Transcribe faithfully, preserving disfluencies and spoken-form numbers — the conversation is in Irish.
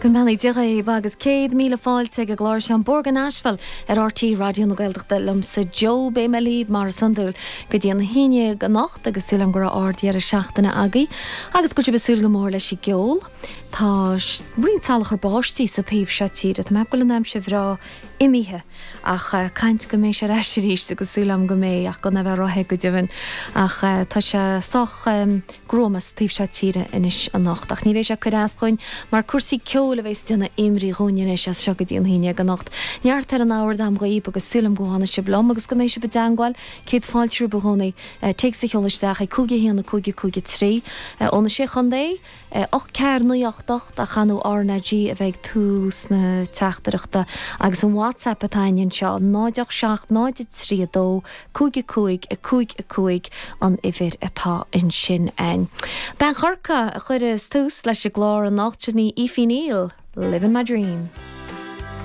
Gymhannu diolch agus céad míle fáilte go gláir sean Borgan Ashfall ar R T Radio na Gaeltachta lumsa Joe be me líb mar sandúil go dtíon híine go nacht agus sulam go ardí ar a seachtainna agaí agus go besúil go mór leis i geol Tá brín salach ar báistí sa taobh se tíre Tá meap go le neim se bhrá imithe ach caint go mé sé eisiríiste go súlam go mé ach go na bheith rothe go deimhin ach tá se soch gromas taobh se tíre inis a nacht ach ní bhéh se chudáascoin mar cuasaí ceol a bheits duna imrí húine as se go dtíon híine go nacht neart ar an áhar am roií agus súlam gohanna se blom agus go mééis se bedangáil céad fáilteú behanna te sa cheolaisteach ag cúige híanana cúige cúige trí óna sé chundé och cear nuochtcht a chanú ána G a bheith tús na teachtarachta agus an WhatsApp a tainn seo náideach seach náide trí dó cúige cúig a cúig a cúig an ifir atá in sin ein. Ben chorca a chuir is tús leis a glár an nacht ní Ifí Neil, Living My Dream.